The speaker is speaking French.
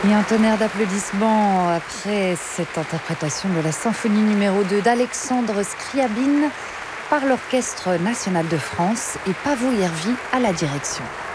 Et un tonnerre d'applaudissements après cette interprétation de la symphonie numéro 2 d'Alexandre Scriabine par l'Orchestre national de France et Paavo Järvi à la direction.